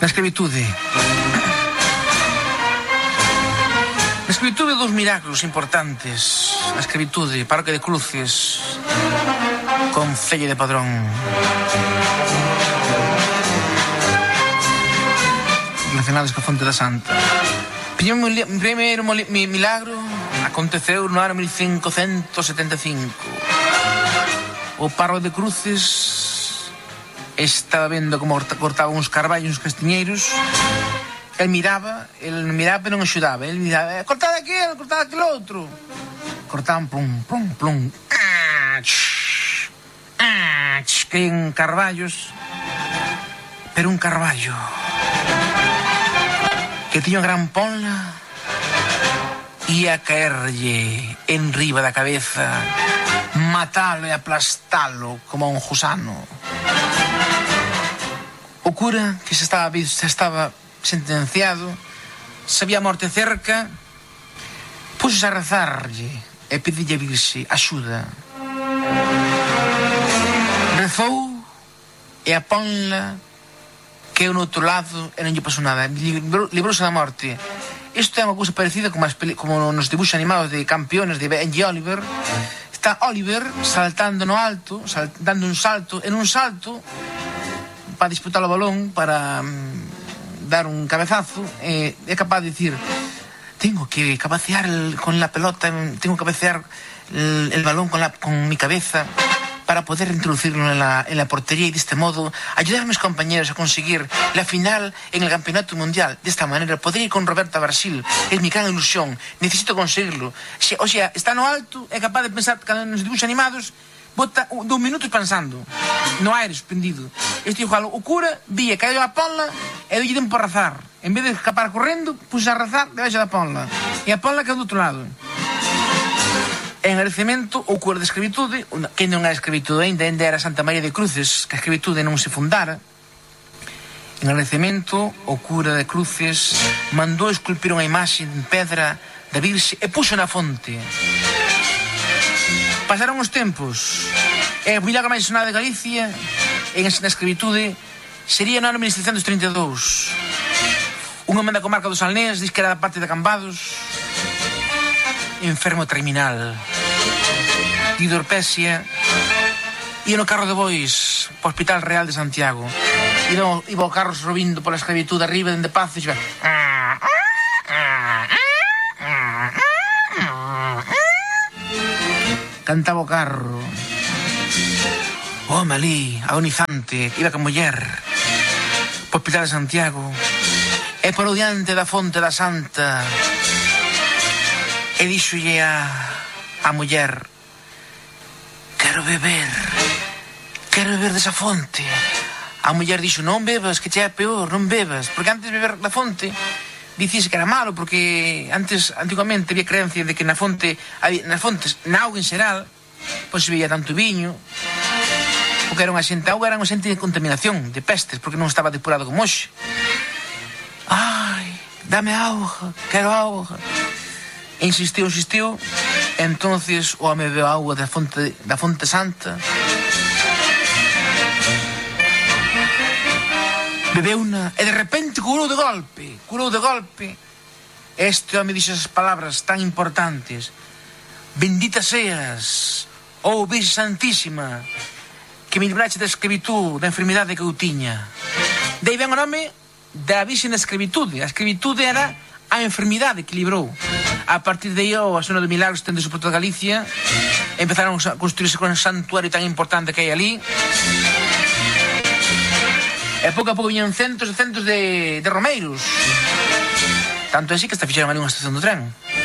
Na escravitude. Na escravitude dos milagros importantes. Na escravitude, parroquia de Cruces, concello de Padrón. Relacionados coa fonte da Santa. Primeiro milagro aconteceu no ano 1575. O párroco de Cruces estaba vendo como cortaban uns carballos, uns castiñeiros. El miraba pero non axudaba. El miraba, cortad aquel outro. Cortaban, plum, plum, plum. Caían carballos. Pero un carballo que tiña gran ponla ia caerlle en riba da cabeza, matalo e aplastalo como a un gusano. O cura, que se estaba sentenciado, sabía a morte cerca, puxose a rezarlle e pedille a Virxe axuda. Rezou e a ponla que no outro lado e non lle pasou nada, librouse da morte. Isto é unha cousa parecida como nos dibuxos animados de Campeones de Benji Oliver. Está Oliver saltando no alto, dando un salto, en un salto para disputar o balón, para dar un cabezazo, é capaz de decir, tengo que cabecear con la pelota, tengo que cabecear el balón con mi cabeza para poder introducirlo en la portería y de este modo ayudar a mis compañeros a conseguir la final en el campeonato mundial. De esta manera poder ir con Roberta Brasil, es mi gran ilusión, necesito conseguirlo. O sea, está no alto, é capaz de pensar, cada nos dibujos animados, bota 2 minutos pensando no aire suspendido. Este igual, o cura vía caído a ponla e dolle tempo a rezar. En vez de escapar correndo, puxa a rezar debaixo da ponla, e a ponla quedou do outro lado. En agradecemento ao cura de escravitude, que non era escravitude ainda era Santa María de Cruces, que a escravitude non se fundara. En agradecemento ao cura de Cruces mandou esculpir unha imaxe en pedra da Virxe e puxo na fonte. Pasaron os tempos e o milagro máis sonado de Galicia na escravitude sería no ano 1732. Un home da comarca dos Salnés, diz que era da parte de Cambados, enfermo terminal, de hidropesia, ia no carro de bois para o Hospital Real de Santiago. Iba o carro robindo pola escravitude arriba dende Paz e xa cantaba o carro. O home ali, agonizante, iba con muller para o Hospital de Santiago e por diante da fonte da Santa e díxolle a muller, quero beber desa fonte. A muller dixo, non bebas, que che é peor, non bebas, porque antes de beber da fonte dicíase que era malo, porque antigamente había creencia de que nas fontes, na auga en xeral, pois se veía tanto viño, porque era unha xente, a auga era unha xente de contaminación, de pestes, porque non estaba depurado como hoxe. Ai, dame auga, quero auga. Insistiu, entonces o home bebeu auga da fonte santa, bebeuna e de repente curou de golpe. Este home dixo esas palabras tan importantes: bendita seas, oh Virxe Santísima, que me libraste da escravitud, da enfermidade que eu tiña. Dei ben o nome da Virxe na escravitude. A escravitude era a enfermidade que librou. A partir de aí, a zona de Milagros tendese por toda Galicia, empezaron a construirse con un santuario tan importante que hai ali, e pouco a pouco viñan centos e centos de romeiros, tanto así que hasta fixeron ali unha estación do tren.